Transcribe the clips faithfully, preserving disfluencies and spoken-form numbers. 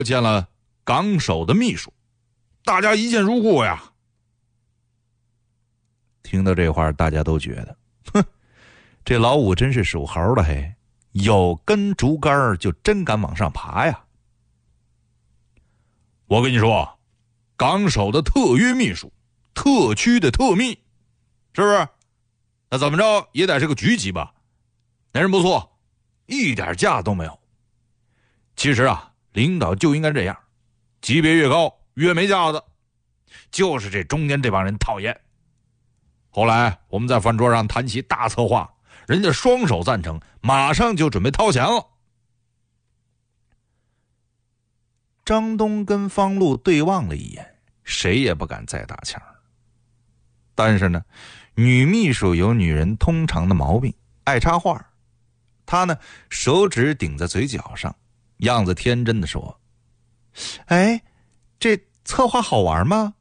见了岗首的秘书，大家一见如故呀。听到这话，大家都觉得，哼，这老五真是属猴的嘿，有根竹竿就真敢往上爬呀。我跟你说，岗首的特约秘书，特区的特秘，是不是？那怎么着也得是个局级吧？那人不错，一点架都没有。其实啊，领导就应该这样，级别越高越没架子，就是这中间这帮人讨厌。后来我们在饭桌上谈起大策划，人家双手赞成，马上就准备掏钱了。张东跟方路对望了一眼，谁也不敢再打枪。但是呢，女秘书有女人通常的毛病，爱插话。她呢，手指顶在嘴角上，样子天真的说：“哎，这策划好玩吗？”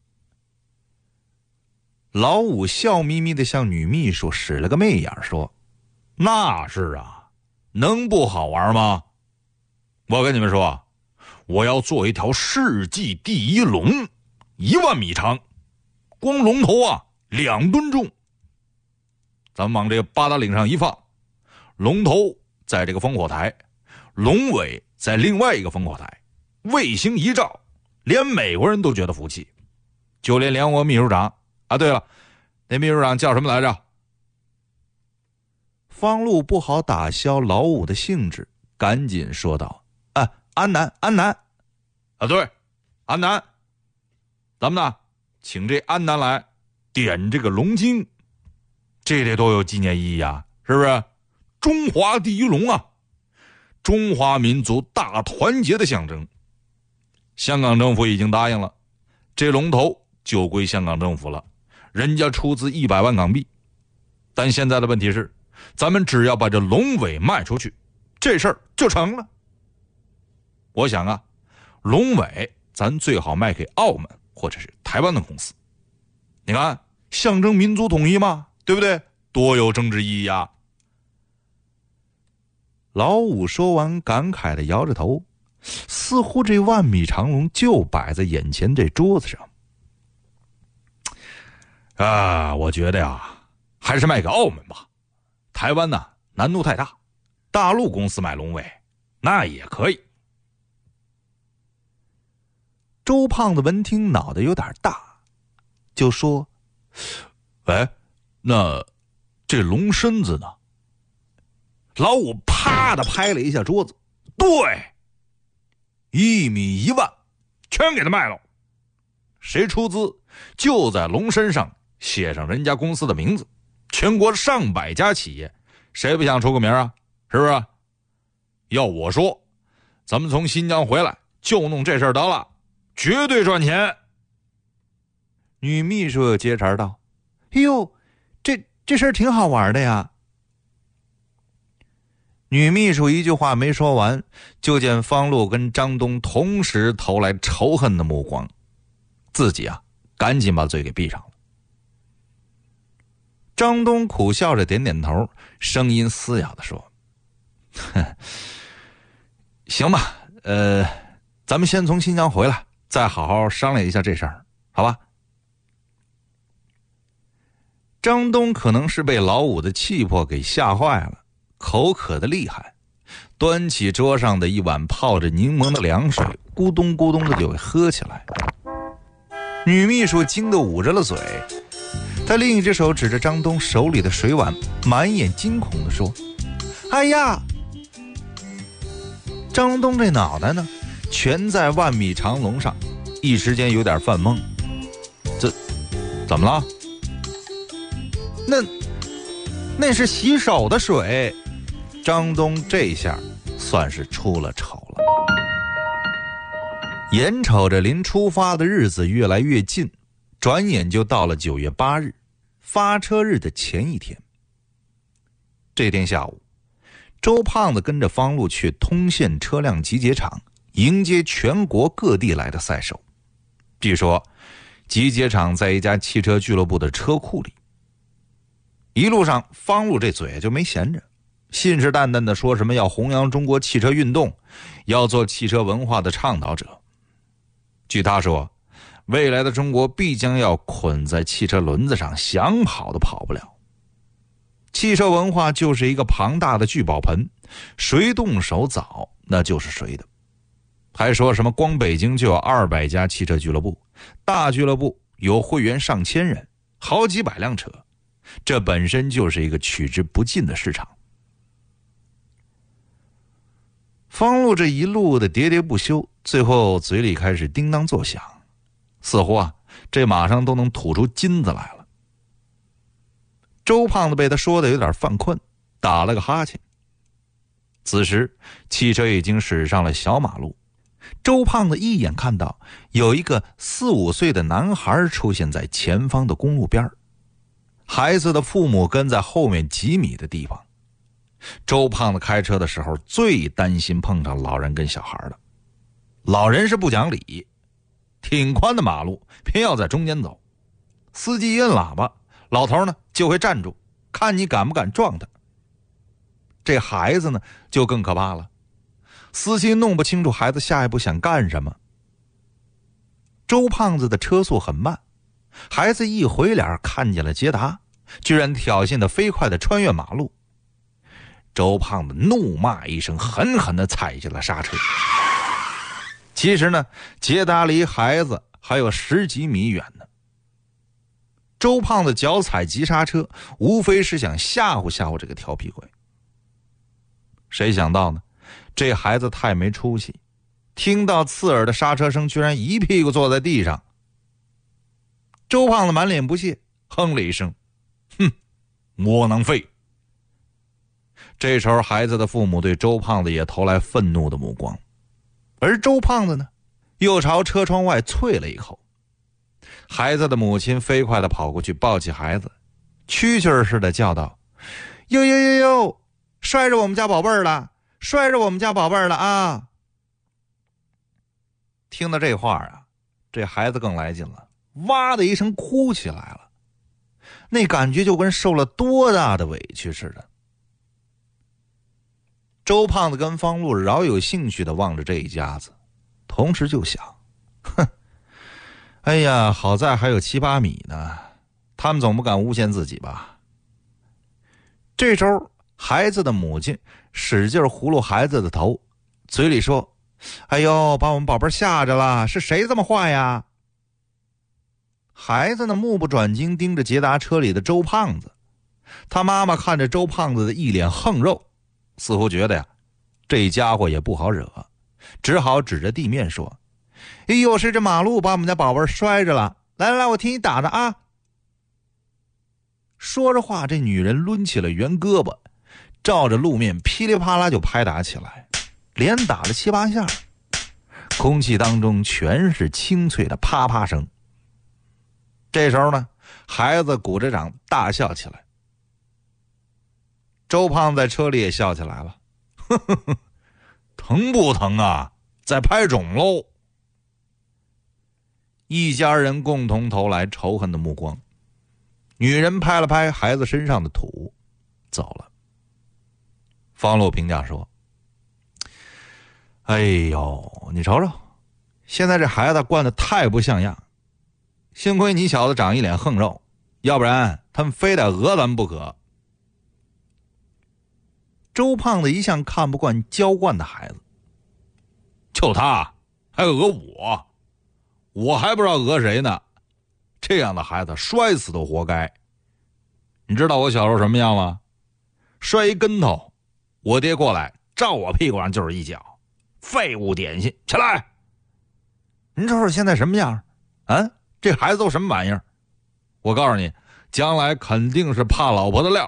老五笑眯眯的向女秘书使了个媚眼说：“那是啊，能不好玩吗？我跟你们说，我要做一条世纪第一龙，一万米长，光龙头啊两吨重。咱们往这个八达岭上一放，龙头在这个烽火台，龙尾在另外一个烽火台，卫星一照，连美国人都觉得服气，就连联合秘书长啊，对了，那秘书长叫什么来着？”方路不好打消老五的兴致，赶紧说道：“啊，安南，安南，啊，对，安南，咱们呢，请这安南来点这个龙晶，这得多有纪念意义啊，是不是？中华第一龙啊，中华民族大团结的象征。香港政府已经答应了，这龙头就归香港政府了，人家出资一百万港币。但现在的问题是，咱们只要把这龙尾卖出去，这事儿就成了。我想啊，龙尾咱最好卖给澳门或者是台湾的公司。你看，象征民族统一嘛，对不对？多有政治意义啊！”老五说完，感慨地摇着头，似乎这万米长龙就摆在眼前这桌子上。啊，我觉得呀，还是卖给澳门吧。台湾呢，难度太大，大陆公司买龙尾那也可以。周胖子闻听脑袋有点大，就说：“哎，那这龙身子呢？”老五啪的拍了一下桌子：“对，一米一万，全给他卖了。谁出资，就在龙身上写上人家公司的名字。全国上百家企业，谁不想出个名啊？是不是？要我说，咱们从新疆回来就弄这事儿得了，绝对赚钱。”女秘书又接茬道：“哎呦，这这事儿挺好玩的呀。”女秘书一句话没说完，就见方路跟张东同时投来仇恨的目光，自己啊赶紧把嘴给闭上了。张东苦笑着点点头，声音嘶哑地说：“行吧，呃，咱们先从新疆回来，再好好商量一下这事儿，好吧？”张东可能是被老五的气魄给吓坏了，口渴的厉害，端起桌上的一碗泡着柠檬的凉水，咕咚咕咚的就喝起来。女秘书惊得捂着了嘴，她另一只手指着张东手里的水碗，满眼惊恐地说：“哎呀！”张东这脑袋呢，全在万米长龙上，一时间有点犯懵。这怎么了？那那是洗手的水。张东这下算是出了丑了。眼瞅着临出发的日子越来越近，转眼就到了九月八日，发车日的前一天。这天下午，周胖子跟着方路去通县车辆集结场迎接全国各地来的赛手。据说集结场在一家汽车俱乐部的车库里。一路上方路这嘴就没闲着， 信誓旦旦的说什么要弘扬中国汽车运动，要做汽车文化的倡导者。据他说，未来的中国必将要捆在汽车轮子上，想跑都跑不了。汽车文化就是一个庞大的聚宝盆，谁动手早那就是谁的。还说什么光北京就有二百家汽车俱乐部，大俱乐部有会员上千人，好几百辆车，这本身就是一个取之不尽的市场。方路这一路的喋喋不休，最后嘴里开始叮当作响，似乎啊这马上都能吐出金子来了。周胖子被他说的有点犯困，打了个哈欠。此时汽车已经驶上了小马路，周胖子一眼看到有一个四五岁的男孩出现在前方的公路边，孩子的父母跟在后面几米的地方。周胖子开车的时候最担心碰上老人跟小孩的，老人是不讲理，挺宽的马路偏要在中间走，司机一摁喇叭，老头呢就会站住，看你敢不敢撞他。这孩子呢就更可怕了，司机弄不清楚孩子下一步想干什么。周胖子的车速很慢，孩子一回脸看见了捷达，居然挑衅的飞快的穿越马路。周胖子怒骂一声，狠狠地踩下了刹车。其实呢，捷达离孩子还有十几米远呢。周胖子脚踩急刹车，无非是想吓唬吓唬这个调皮鬼。谁想到呢，这孩子太没出息，听到刺耳的刹车声，居然一屁股坐在地上。周胖子满脸不屑，哼了一声，哼，窝囊废。这时候孩子的父母对周胖子也投来愤怒的目光，而周胖子呢又朝车窗外啐了一口。孩子的母亲飞快地跑过去抱起孩子，蛐蛐似的叫道：呦呦呦呦，摔着我们家宝贝儿了，摔着我们家宝贝儿了啊！听到这话啊，这孩子更来劲了，哇的一声哭起来了，那感觉就跟受了多大的委屈似的。周胖子跟方路饶有兴趣地望着这一家子，同时就想，哼，哎呀，好在还有七八米呢，他们总不敢诬陷自己吧。这时候孩子的母亲使劲葫芦孩子的头，嘴里说：哎呦，把我们宝贝吓着了，是谁这么坏呀？孩子呢目不转睛盯着捷达车里的周胖子，他妈妈看着周胖子的一脸横肉，似乎觉得呀这家伙也不好惹，只好指着地面说：哎呦，是这马路把我们家宝贝摔着了，来来来，我替你打打啊。说着话，这女人抡起了圆胳膊，照着路面噼里啪啦就拍打起来，连打了七八下，空气当中全是清脆的啪啪声。这时候呢，孩子鼓着掌大笑起来，周胖在车里也笑起来了，呵呵呵，疼不疼啊？在拍肿喽！一家人共同投来仇恨的目光。女人拍了拍孩子身上的土，走了。方路评价说：哎呦，你瞅瞅，现在这孩子惯得太不像样，幸亏你小子长一脸横肉，要不然他们非得讹咱们不可。周胖子一向看不惯娇惯的孩子，就他还讹我，我还不知道讹谁呢，这样的孩子摔死都活该。你知道我小时候什么样吗？摔一跟头，我爹过来照我屁股上就是一脚，废物点心，起来！您瞅瞅现在什么样啊？这孩子都什么玩意儿？我告诉你，将来肯定是怕老婆的料。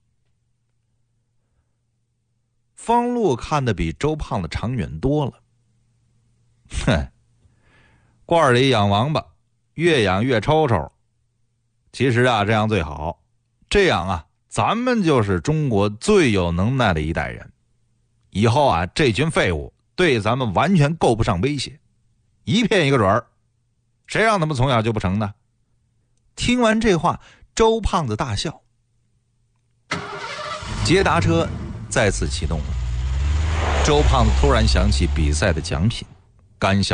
方路看得比周胖子长远多了。哼，罐里养王八，越养越抽抽。其实啊，这样最好，这样啊，咱们就是中国最有能耐的一代人。以后啊，这群废物对咱们完全够不上威胁，一片一个准儿，谁让他们从小就不成呢？听完这话，周胖子大笑。捷达车再次启动了。周胖子突然想起比赛的奖品，干笑。